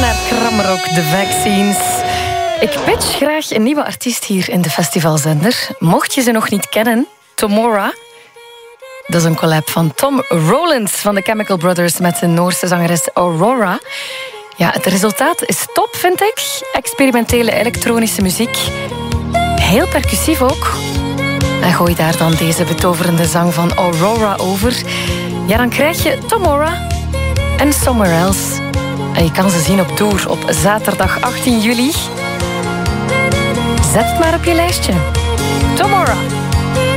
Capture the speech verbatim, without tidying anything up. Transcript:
naar Kramrock, The Vaccines. Ik pitch graag een nieuwe artiest hier in de festivalzender. Mocht je ze nog niet kennen, Tomorra. Dat is een collab van Tom Rowlands van de Chemical Brothers met de Noorse zangeres Aurora. Ja, het resultaat is top, vind ik. Experimentele elektronische muziek. Heel percussief ook. En gooi daar dan deze betoverende zang van Aurora over. Ja, dan krijg je Tomorra en Somewhere Else. En je kan ze zien op tour op zaterdag achttien juli. Zet het maar op je lijstje. Tomorra.